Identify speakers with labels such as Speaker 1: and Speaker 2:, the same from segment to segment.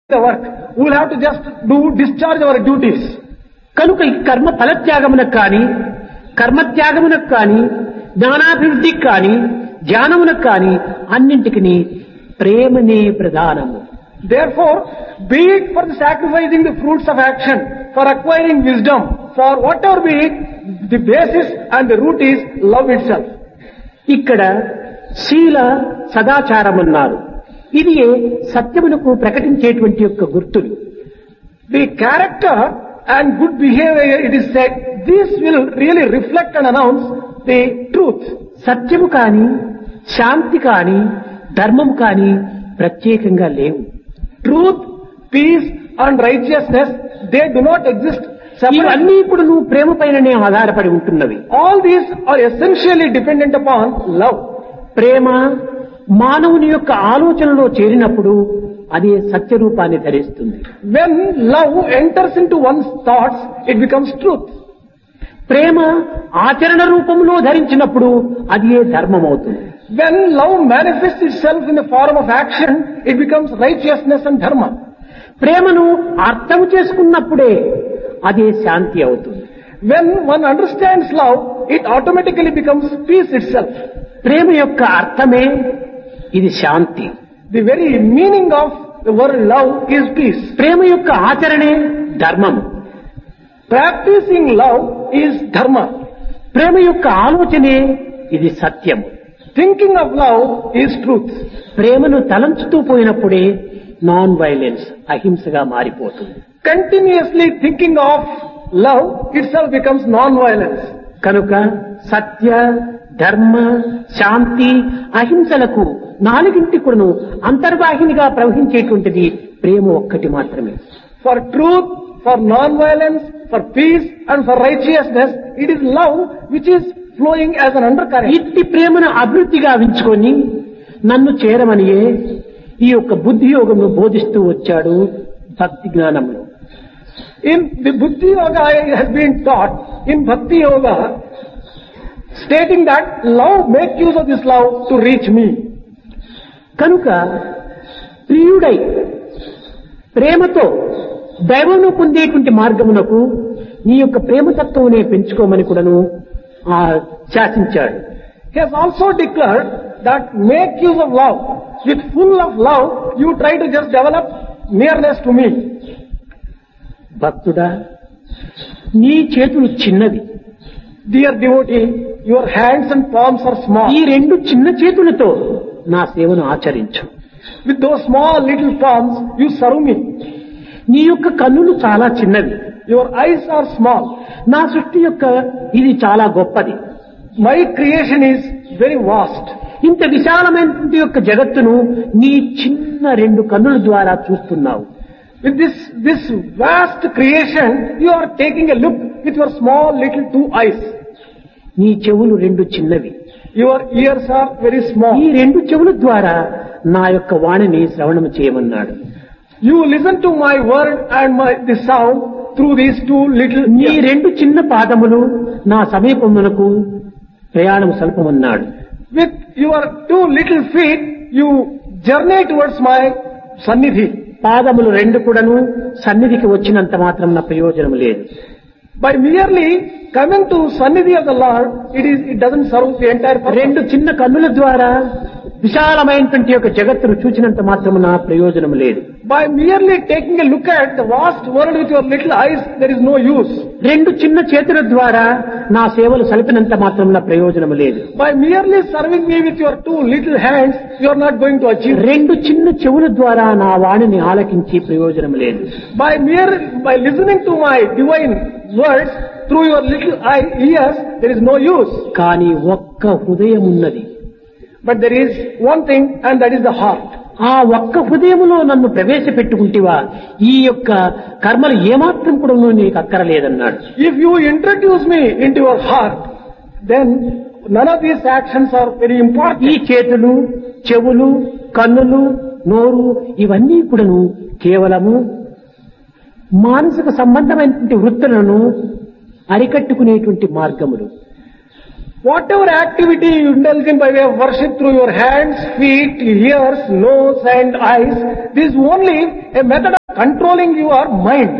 Speaker 1: the work. We will have to just discharge our duties.
Speaker 2: కనుక ఈ కర్మ ఫలత్యాగమునకు కానీ కర్మత్యాగమునకు కానీ జ్ఞానాభివృద్ధికి కానీ ధ్యానమునకు కానీ అన్నింటికి ప్రేమనే ప్రధానము.
Speaker 1: Therefore, be it for the sacrificing the fruits of action, for acquiring wisdom, for whatever be it, the basis and the root is love itself.
Speaker 2: ఇక్కడ శీల సదాచారమున్నారు. ఇది సత్యమునకు ప్రకటించేటువంటి యొక్క గుర్తులు.
Speaker 1: The character and good behavior, it is said, this will really reflect and announce the truth.
Speaker 2: సత్యము కాని శాంతి కాని ధర్మము కాని ప్రత్యేకంగా లేవు.
Speaker 1: Truth, peace and righteousness, they do not exist separately.
Speaker 2: ఇవన్నీ ఇప్పుడు నువ్వు ప్రేమ పైననే ఆధారపడి ఉంటున్నవి.
Speaker 1: All these are essentially dependent upon love.
Speaker 2: ప్రేమ మానవుని యొక్క ఆలోచనలో చేరినప్పుడు అది సత్యరూపాన్ని ధరిస్తుంది.
Speaker 1: When love enters into one's thoughts, it becomes truth.
Speaker 2: ప్రేమ ఆచరణ రూపంలో ధరించినప్పుడు అది ధర్మం అవుతుంది.
Speaker 1: When love manifests itself in the form of action, it becomes righteousness and dharma.
Speaker 2: ప్రేమను అర్థం చేసుకున్నప్పుడే అదే శాంతి అవుతుంది.
Speaker 1: When one understands love, it automatically becomes peace itself.
Speaker 2: ప్రేమ యొక్క అర్థమే ఇది శాంతి.
Speaker 1: The very meaning of the word love is peace.
Speaker 2: ప్రేమ యొక్క ఆచరణే ధర్మం.
Speaker 1: Practicing love is dharma.
Speaker 2: ప్రేమ యొక్క ఆలోచనే ఇది సత్యం.
Speaker 1: Thinking of love is truth.
Speaker 2: ప్రేమను తలంచుతూ పోయినప్పుడే నాన్ వైలెన్స్ అహింసగా మారిపోతుంది.
Speaker 1: Continuously thinking of love itself becomes non-violence.
Speaker 2: కనుక సత్య ధర్మ శాంతి అహింసలకు నాలుగింటి కూడాను అంతర్వాహినిగా ప్రవహించేటువంటిది ప్రేమ ఒక్కటి మాత్రమే.
Speaker 1: For truth, for non-violence, for peace and for righteousness, it is love which is flowing as an undercurrent.
Speaker 2: ఇట్టి ప్రేమను అభివృద్ధిగా వించుకొని నన్ను చేరమనియే ఈ యొక్క బుద్ధి యోగమును బోధిస్తూ వచ్చాడు భక్తి జ్ఞానంలో.
Speaker 1: In the Buddhi Yoga has been taught in Bhakti Yoga, stating that love, make use of this love to reach me.
Speaker 2: కనుక ప్రియుడై ప్రేమతో దైవమును పొందేటువంటి మార్గమునకు నీ యొక్క ప్రేమతత్వమునే పెంచుకోమని కూడాను శాసించాడు.
Speaker 1: He has also declared that make use of love. With full of love, you try to just develop nearness to me.
Speaker 2: భక్తుడా, నీ చేతులు చిన్నవి.
Speaker 1: Dear devotee, your hands and palms are small.
Speaker 2: ఈ రెండు చిన్న చేతులతో నా సేవను ఆచరించు.
Speaker 1: With those small little palms, you serve me.
Speaker 2: నీ యొక్క కన్నులు చాలా చిన్నవి.
Speaker 1: Your eyes are small.
Speaker 2: నా సృష్టి యొక్క ఇది చాలా గొప్పది.
Speaker 1: My creation is very vast.
Speaker 2: ఇంత విశాలమైనటువంటి యొక్క జగత్తును నీ చిన్న రెండు కన్నుల ద్వారా చూస్తున్నావు.
Speaker 1: With this vast creation, you are taking a look with your small little two eyes.
Speaker 2: నీ చెవులు రెండు చిన్నవి.
Speaker 1: Your ears are very small.
Speaker 2: ఈ రెండు చెవుల ద్వారా నా యొక్క వాణిని శ్రవణం చేయమన్నాడు.
Speaker 1: You listen to my word and the sound through these two little ears.
Speaker 2: నీ రెండు చిన్న పాదములు నా సమీపమునకు ప్రయాణం సల్పమన్నాడు.
Speaker 1: With your two little feet, you journey towards my sannidhi.
Speaker 2: పాదములు రెండు కూడాను సన్నిధికి వచ్చినంత మాత్రం నా ప్రయోజనం లేదు.
Speaker 1: By merely coming to sannidhi of the Lord, it doesn't serve the entire purpose.
Speaker 2: రెండు చిన్న కన్నుల ద్వారా విశాలమైనటువంటి యొక్క జగత్తును చూచినంత మాత్రము నా ప్రయోజనం లేదు.
Speaker 1: By merely taking a look at the vast world with your little eyes, there is no use.
Speaker 2: రెండు చిన్న చేతుల ద్వారా నా సేవలు సలిపినంత మాత్రం నా ప్రయోజనం లేదు.
Speaker 1: By merely serving me with your two little hands, you are not going to achieve.
Speaker 2: రెండు చిన్న చెవుల ద్వారా నా వాణిని ఆలకించి ప్రయోజనం లేదు.
Speaker 1: By listening to my divine words through your little ears, there is no use.
Speaker 2: కానీ ఒక్క హృదయం ఉన్నది.
Speaker 1: But there is one thing, and that is the heart.
Speaker 2: ఆ ఒక్క హృదయములో నన్ను ప్రవేశపెట్టుకుంటేవా ఈ యొక్క కర్మలు ఏమాత్రం కూడా నీకు అక్కరలేదన్నాడు.
Speaker 1: If you introduce me into your heart, then none of these actions are very important.
Speaker 2: ఈ చేతులు చెవులు కన్నులు నోరు ఇవన్నీ కూడాను కేవలము మానసిక సంబంధమైనటువంటి వృత్తులను అరికట్టుకునేటువంటి మార్గములు.
Speaker 1: Whatever activity you indulge in by way of worship through your hands, feet, ears, nose and eyes, this is only a method controlling your mind.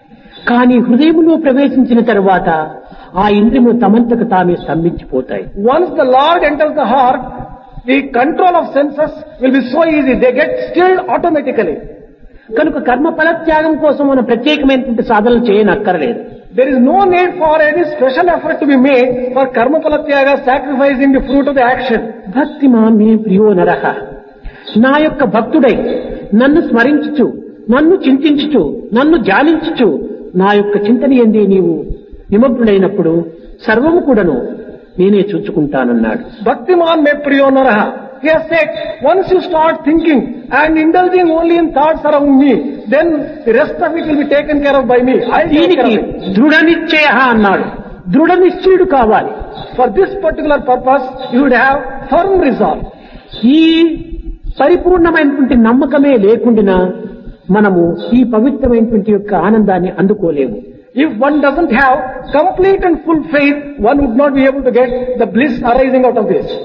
Speaker 2: కానీ హృదయంలో ప్రవేశించిన తర్వాత ఆ ఇంద్రియములు తమంతకు తామే స్తంభించిపోతాయి.
Speaker 1: Once the Lord enters the heart, the control of senses will be so easy. They get stilled automatically.
Speaker 2: కనుక కర్మ ఫలత్యాగం కోసం మనం ప్రత్యేకమైనటువంటి సాధనలు చేయనక్కర్లేదు.
Speaker 1: There is no need for any special effort to be made for karma palatyaga, sacrificing the fruit of the action.
Speaker 2: భక్తి మే ప్రియో నరః, నా యొక్క భక్తుడై నన్ను స్మరించుచు, నన్ను చింతించుచు, నన్ను ధ్యానించుచు, నా యొక్క చింతన యందే నీవు నిమగ్నుడైనప్పుడు సర్వము కూడాను నేనే చూచుకుంటానన్నాడు.
Speaker 1: Bhaktiman me priyo naraha. He has said, once you start thinking and indulging only in thoughts around me, then the rest of it will be taken care of by me.
Speaker 2: దీనికి దృఢ నిశ్చయ అన్నాడు. దృఢ నిశ్చయుడు కావాలి.
Speaker 1: For this particular purpose, you would have firm resolve.
Speaker 2: ఈ పరిపూర్ణమైనటువంటి నమ్మకమే లేకుండా మనము ఈ పవిత్రమైనటువంటి యొక్క ఆనందాన్ని అందుకోలేము.
Speaker 1: If one doesn't have complete and full faith, one would not be able to get the bliss arising out of this.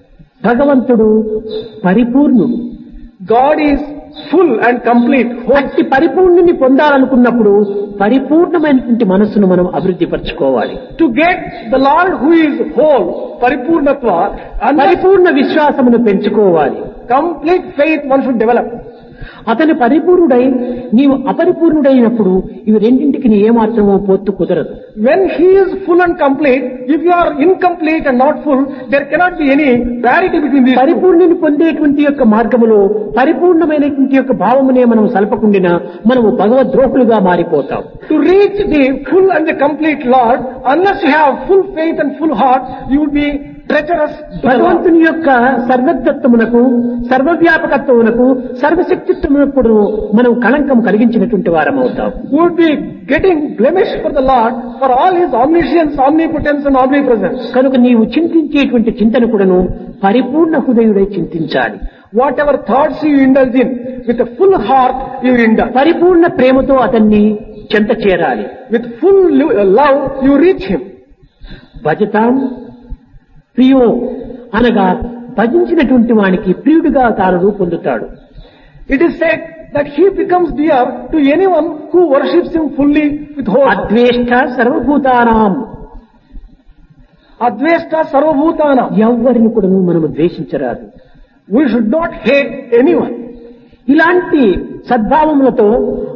Speaker 2: భగవంతుడు పరిపూర్ణుడు.
Speaker 1: God is full and complete.
Speaker 2: అట్టి పరిపూర్ణుని పొందాలనుకున్నప్పుడు పరిపూర్ణమైనటువంటి మనస్సును మనం అభివృద్ధి పరచుకోవాలి.
Speaker 1: To get the Lord who is whole, paripurnatva, and
Speaker 2: పరిపూర్ణ విశ్వాసమును పెంచుకోవాలి.
Speaker 1: complete faith one should develop.
Speaker 2: అతని పరిపూర్ణుడై నీవు అపరిపూర్ణుడైనప్పుడు ఇవి రెండింటికి నీ ఏమాత్రమో పొత్తు కుదరదు.
Speaker 1: When he is full and complete, if you are incomplete and not full, there cannot be any parity between these two.
Speaker 2: పరిపూర్ణుని పొందేటువంటి యొక్క మార్గములో పరిపూర్ణమైనటువంటి యొక్క భావమునే మనం సల్పకుండినా మనము భగవద్రోహులుగా మారిపోతాం.
Speaker 1: To reach the full and the complete Lord, unless you have full faith and full heart, you would be treacherous.
Speaker 2: భగవంతుని యొక్క సర్వత్వమునకు, సర్వవ్యాపకత్వమునకు, సర్వశక్తిత్వమునకు మనం కళంకం కలిగించినటువంటి వారం అవుతాం.
Speaker 1: We would be getting blemish for the Lord for all his omniscience, omnipotence and omnipresence.
Speaker 2: కనుక నీవు చింతించేటువంటి చింతన కూడాను పరిపూర్ణ హృదయుడై చింతించాలి.
Speaker 1: Whatever thoughts you indulge in, with a full heart you indulge.
Speaker 2: పరిపూర్ణ ప్రేమతో అతన్ని చెంత చేరాలి.
Speaker 1: With full love you reach him.
Speaker 2: భజతాం ప్రియో అనగా భజించినటువంటి వానికి ప్రియుడిగా తాను రూపొందుతాడు.
Speaker 1: It is said that he becomes dear to anyone who worships him fully with whole heart.
Speaker 2: అద్వేష్ట సర్వభూతానాం,
Speaker 1: Advesta sarvabhutana.
Speaker 2: ఎవరిని కూడా మనము ద్వేషించరాదు.
Speaker 1: We should not hate anyone.
Speaker 2: ఇలాంటి సద్భావములతో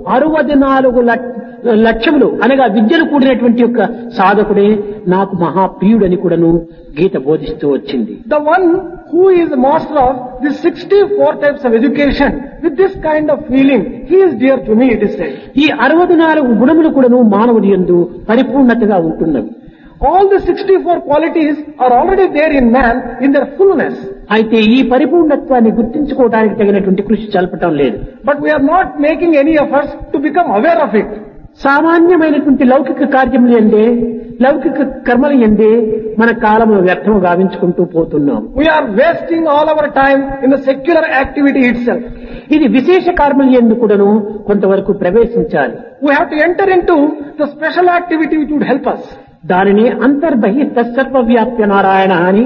Speaker 2: 64 లక్ష్యములు అనగా విద్యలు కూడినటువంటి యొక్క సాధకుడే నాకు మహాప్రియుడని కూడాను గీత బోధిస్తూ వచ్చింది.
Speaker 1: The one who is the master of the 64 types of education, with this kind of feeling, he is dear to me, it is said.
Speaker 2: ఈ 64 గుణములు కూడాను మానవుడి యందు పరిపూర్ణతగా ఉంటున్నవి.
Speaker 1: All the 64 qualities are already there in man in their fullness.
Speaker 2: అయితే ఈ పరిపూర్ణత్వాన్ని గుర్తించుకోవడానికి తగినటువంటి కృషి జరపటం లేదు.
Speaker 1: But we are not making any efforts to become aware of it.
Speaker 2: సామాన్యమైనటువంటి లౌకిక కార్యములు ఎందే, లౌకిక కర్మలు ఎందే మన కాలము వ్యర్థము గావించుకుంటూ పోతున్నాం.
Speaker 1: We are wasting all our time in the secular activity itself.
Speaker 2: ఇది విశేష కర్మలు ఎందు కూడాను కొంతవరకు ప్రవేశించాలి.
Speaker 1: We have to enter into the special activity which would help us.
Speaker 2: దానిని అంతర్బహిర్త సర్వవ్యాప్య నారాయణ అని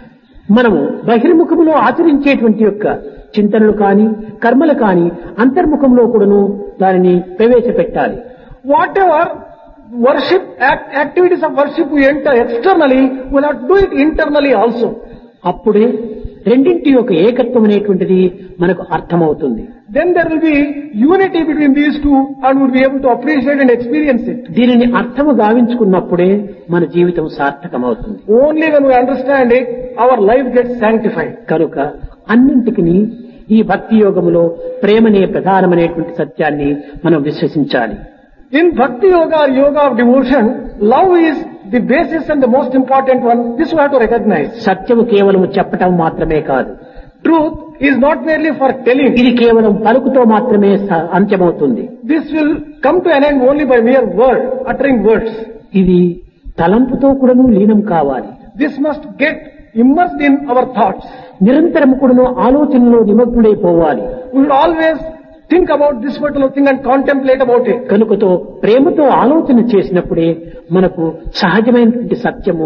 Speaker 2: మనము బహిర్ముఖములో ఆచరించేటువంటి యొక్క చింతనలు కాని కర్మలు కాని అంతర్ముఖంలో కూడాను దానిని ప్రవేశపెట్టాలి.
Speaker 1: Whatever worship activities of worship we enter externally, we'll have to do it internally also.
Speaker 2: అప్పుడే రెండింటి యొక్క ఏకత్వం అనేటువంటిది మనకు అర్థమవుతుంది.
Speaker 1: Then there will be unity between these two and we'll be able to appreciate and experience it.
Speaker 2: దీనిని అర్థము గావించుకున్నప్పుడే మన జీవితం సార్థకమవుతుంది.
Speaker 1: Only when we understand it, our life gets sanctified.
Speaker 2: కనుక అన్నింటికి ఈ భక్తి యోగములో ప్రేమనే ప్రధానమైనటువంటి సత్యాన్ని మనం విశ్వసించాలి.
Speaker 1: In Bhakti Yoga or Yoga of Devotion, love is the basis and the most important one. This we have to recognize.
Speaker 2: సత్యము కేవలం చెప్పటం మాత్రమే కాదు.
Speaker 1: Truth is not merely for telling.
Speaker 2: ఇది కేవలం పలుకుతో మాత్రమే అంత్యమవుతుంది.
Speaker 1: This will come to an end only by mere word, uttering words.
Speaker 2: ఇది తలంపుతో కూడాను లీనం కావాలి.
Speaker 1: This must get immersed in our thoughts.
Speaker 2: నిరంతరము కూడాను ఆలోచనలో నిమగ్నుడైపోవాలి.
Speaker 1: We should always think about this particular thing and contemplate about it.
Speaker 2: కనుకతో ప్రేమతో ఆలోచన చేసినప్పుడే మనకు సహజమైనటువంటి సత్యము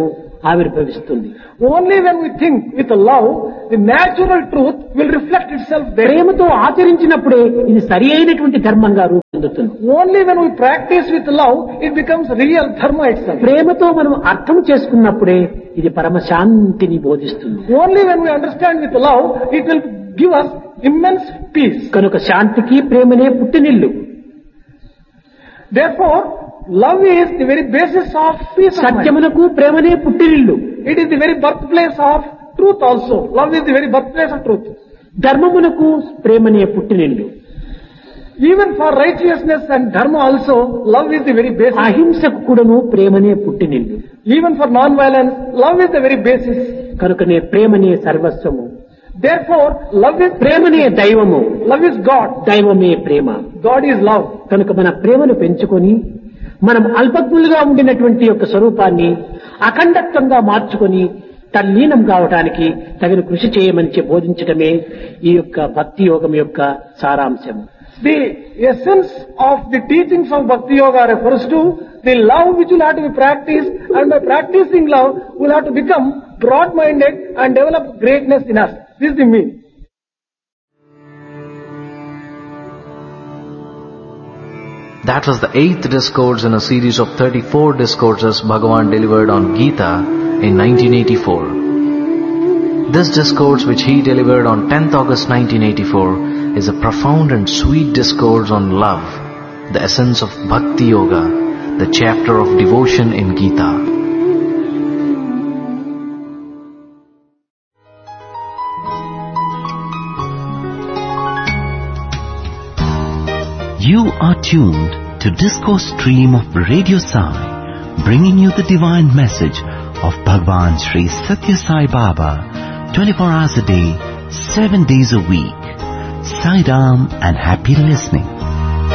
Speaker 2: ఆవిర్భవిస్తుంది.
Speaker 1: Only when we think with love, the natural truth will reflect itself there.
Speaker 2: ప్రేమతో ఆచరించినప్పుడే ఇది సరి అయినటువంటి ధర్మంగా రూపొందుతుంది.
Speaker 1: Only when we practice with love, it becomes real dharma itself.
Speaker 2: ప్రేమతో మనం అర్థం చేసుకున్నప్పుడే ఇది పరమశాంతిని బోధిస్తుంది.
Speaker 1: Only when we understand with love, it will give us immense peace.
Speaker 2: కనుక శాంతికి ప్రేమనే పుట్టినిల్లు.
Speaker 1: Therefore, love is the very basis of peace of mind.
Speaker 2: సత్యమునకు ప్రేమనే పుట్టినిల్లు.
Speaker 1: It is the very birthplace of truth also. Love is the very birthplace of truth.
Speaker 2: ధర్మమునకు ప్రేమనే పుట్టినిల్లు.
Speaker 1: Even for righteousness and dharma also, love is the very basis.
Speaker 2: అహింసకు కూడాను ప్రేమనే పుట్టినిల్లు.
Speaker 1: Even for non-violence, love is the very basis.
Speaker 2: కనుకనే ప్రేమనే సర్వస్వము.
Speaker 1: Therefore, love is
Speaker 2: ప్రేమనే దైవము.
Speaker 1: Love is God.
Speaker 2: దైవమే ప్రేమ.
Speaker 1: God is love.
Speaker 2: కనుక మన ప్రేమను పెంచుకొని మనం అల్పజ్ఞులుగా ఉండినటువంటి యొక్క స్వరూపాన్ని అఖండత్వంగా మార్చుకొని తల్లీనం కావటానికి తగిన కృషి చేయమని బోధించడమే ఈ యొక్క భక్తి యోగం యొక్క సారాంశం.
Speaker 1: The essence of the teachings of Bhakti Yoga refers to the love which will have to be practiced, and by practicing love, we will have to become broad-minded and develop greatness in us. This is the meaning.
Speaker 3: That was the 8th discourse in a series of 34 discourses Bhagavan delivered on Gita in 1984. This discourse, which he delivered on 10th August 1984, is a profound and sweet discourse on love, the essence of Bhakti Yoga, the chapter of devotion in Gita.
Speaker 4: You are tuned to Discourse Stream of Radio Sai, bringing you the divine message of Bhagwan Sri Satya Sai Baba, 24 hours a day, 7 days a week. Sai Ram and happy listening.